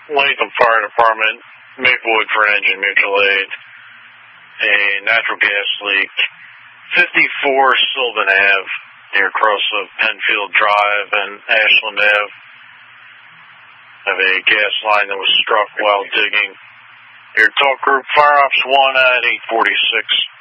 Latham Fire Department, Maplewood for engine mutual aid. A natural gas leak, 54 Sylvan Ave, near cross of Penfield Drive and Ashland Ave. Have a gas line that was struck while digging. Your talk group, Fire Ops 1 at 846.